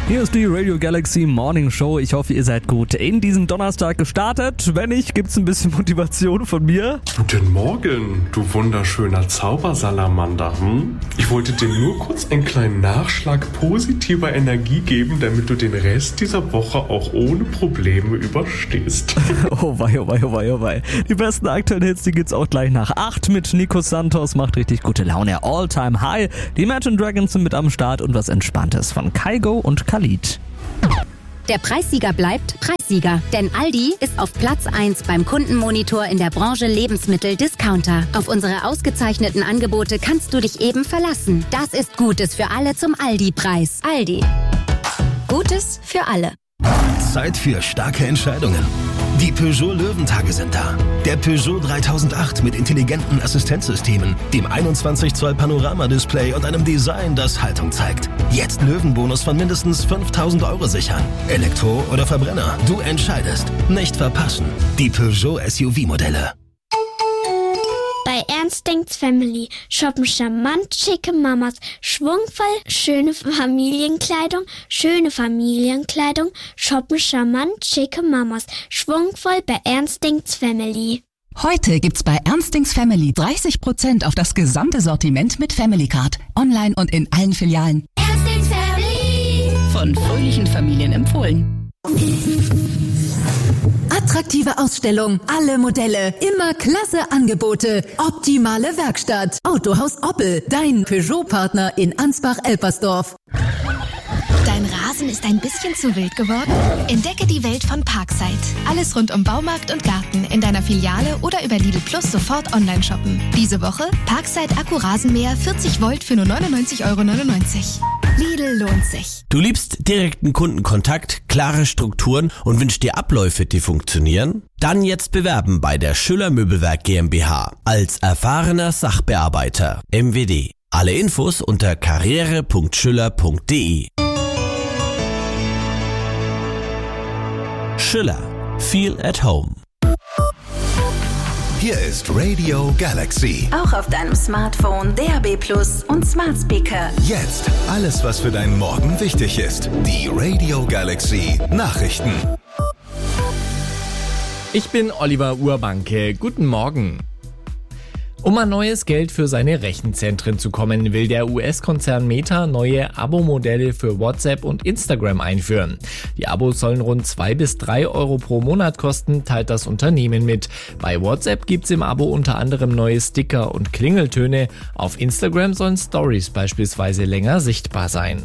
Hier ist die Radio Galaxy Morning Show. Ich hoffe, ihr seid gut in diesen Donnerstag gestartet. Wenn nicht, gibt's ein bisschen Motivation von mir. Guten Morgen, du wunderschöner Zaubersalamander. Ich wollte dir nur kurz einen kleinen Nachschlag positiver Energie geben, damit du den Rest dieser Woche auch ohne Probleme überstehst. Oh wei, oh wei, oh wei, oh wei. Die besten aktuellen Hits, die gibt's auch gleich nach 8 mit Nico Santos. Macht richtig gute Laune. All Time High. Die Imagine Dragons sind mit am Start und was Entspanntes von Kygo und Khalid. Der Preissieger bleibt Preissieger, denn Aldi ist auf Platz 1 beim Kundenmonitor in der Branche Lebensmittel-Discounter. Auf unsere ausgezeichneten Angebote kannst du dich eben verlassen. Das ist Gutes für alle zum Aldi-Preis. Aldi. Gutes für alle. Zeit für starke Entscheidungen. Die Peugeot Löwentage sind da. Der Peugeot 3008 mit intelligenten Assistenzsystemen, dem 21 Zoll Panoramadisplay und einem Design, das Haltung zeigt. Jetzt Löwenbonus von mindestens 5.000 € sichern. Elektro oder Verbrenner, du entscheidest. Nicht verpassen. Die Peugeot SUV-Modelle. Bei Ernst denkt's Family shoppen charmant schicke Mamas, schwungvoll schöne Familienkleidung, shoppen charmant schicke Mamas, schwungvoll bei Ernst denkt's Family. Heute gibt's bei Ernst denkt's Family 30% auf das gesamte Sortiment mit Family Card. Online und in allen Filialen. Ernst denkt's Family. Von fröhlichen Familien empfohlen. Attraktive Ausstellung, alle Modelle, immer klasse Angebote, optimale Werkstatt. Autohaus Oppel, dein Peugeot-Partner in Ansbach-Elpersdorf. Dein Rasen ist ein bisschen zu wild geworden? Entdecke die Welt von Parkside. Alles rund um Baumarkt und Garten in deiner Filiale oder über Lidl Plus sofort online shoppen. Diese Woche Parkside Akku-Rasenmäher 40 Volt für nur 99,99 €. Lidl lohnt sich. Du liebst direkten Kundenkontakt, klare Strukturen und wünschst dir Abläufe, die funktionieren? Dann jetzt bewerben bei der Schüller Möbelwerk GmbH als erfahrener Sachbearbeiter. MWD. Alle Infos unter karriere.schüller.de. Schüller. Feel at home. Hier ist Radio Galaxy. Auch auf deinem Smartphone, DAB+ und Smart Speaker. Jetzt alles, was für deinen Morgen wichtig ist. Die Radio Galaxy Nachrichten. Ich bin Oliver Urbanke. Guten Morgen. Um an neues Geld für seine Rechenzentren zu kommen, will der US-Konzern Meta neue Abo-Modelle für WhatsApp und Instagram einführen. Die Abos sollen rund 2 bis 3 € pro Monat kosten, teilt das Unternehmen mit. Bei WhatsApp gibt's im Abo unter anderem neue Sticker und Klingeltöne. Auf Instagram sollen Stories beispielsweise länger sichtbar sein.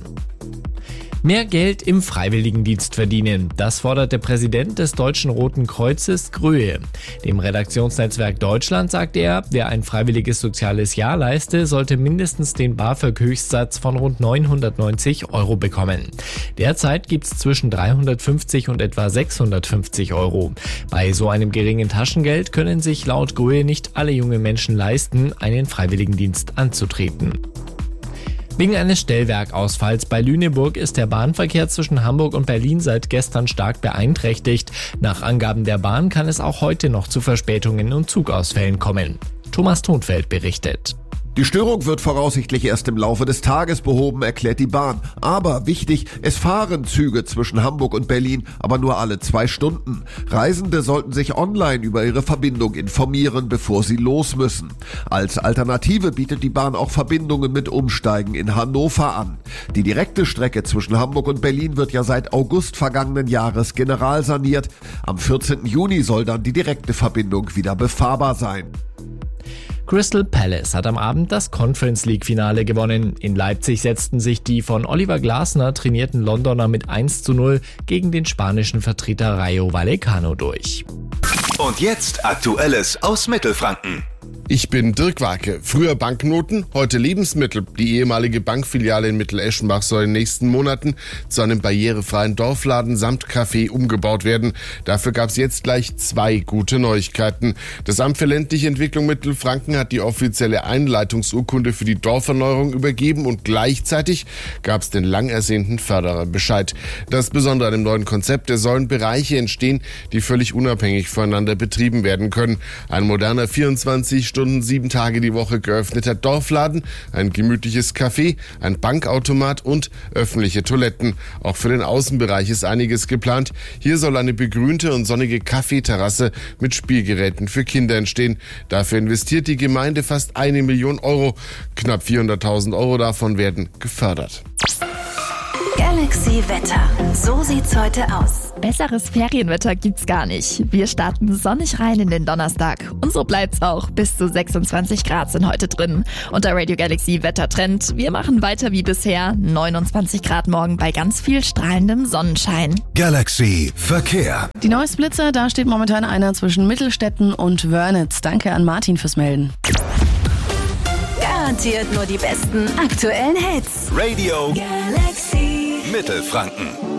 Mehr Geld im Freiwilligendienst verdienen. Das fordert der Präsident des Deutschen Roten Kreuzes, Gröhe. Dem Redaktionsnetzwerk Deutschland sagt er, wer ein freiwilliges soziales Jahr leiste, sollte mindestens den BAföG-Höchstsatz von rund 990 € bekommen. Derzeit gibt's zwischen 350 und etwa 650 €. Bei so einem geringen Taschengeld können sich laut Gröhe nicht alle junge Menschen leisten, einen Freiwilligendienst anzutreten. Wegen eines Stellwerkausfalls bei Lüneburg ist der Bahnverkehr zwischen Hamburg und Berlin seit gestern stark beeinträchtigt. Nach Angaben der Bahn kann es auch heute noch zu Verspätungen und Zugausfällen kommen. Thomas Thonfeld berichtet. Die Störung wird voraussichtlich erst im Laufe des Tages behoben, erklärt die Bahn. Aber wichtig, es fahren Züge zwischen Hamburg und Berlin, aber nur alle 2 Stunden. Reisende sollten sich online über ihre Verbindung informieren, bevor sie los müssen. Als Alternative bietet die Bahn auch Verbindungen mit Umsteigen in Hannover an. Die direkte Strecke zwischen Hamburg und Berlin wird ja seit August vergangenen Jahres generalsaniert. Am 14. Juni soll dann die direkte Verbindung wieder befahrbar sein. Crystal Palace hat am Abend das Conference League-Finale gewonnen. In Leipzig setzten sich die von Oliver Glasner trainierten Londoner mit 1:0 gegen den spanischen Vertreter Rayo Vallecano durch. Und jetzt Aktuelles aus Mittelfranken. Ich bin Dirk Warke. Früher Banknoten, heute Lebensmittel. Die ehemalige Bankfiliale in Mitteleschenbach soll in den nächsten Monaten zu einem barrierefreien Dorfladen samt Café umgebaut werden. Dafür gab es jetzt gleich 2 gute Neuigkeiten. Das Amt für ländliche Entwicklung Mittelfranken hat die offizielle Einleitungsurkunde für die Dorferneuerung übergeben und gleichzeitig gab es den lang ersehnten Fördererbescheid. Das Besondere an dem neuen Konzept, es sollen Bereiche entstehen, die völlig unabhängig voneinander betrieben werden können. Ein moderner 24 24 Stunden, 7 Tage die Woche geöffneter Dorfladen, ein gemütliches Café, ein Bankautomat und öffentliche Toiletten. Auch für den Außenbereich ist einiges geplant. Hier soll eine begrünte und sonnige Kaffeeterrasse mit Spielgeräten für Kinder entstehen. Dafür investiert die Gemeinde fast 1 Million Euro. Knapp 400.000 Euro davon werden gefördert. Galaxy Wetter. So sieht's heute aus. Besseres Ferienwetter gibt's gar nicht. Wir starten sonnig rein in den Donnerstag. Und so bleibt's auch. Bis zu 26 Grad sind heute drin. Und der Radio Galaxy Wettertrend. Wir machen weiter wie bisher. 29 Grad morgen bei ganz viel strahlendem Sonnenschein. Galaxy Verkehr. Die Neues Blitzer, da steht momentan einer zwischen Mittelstetten und Wörnitz. Danke an Martin fürs Melden. Garantiert nur die besten aktuellen Hits. Radio Galaxy Mittelfranken.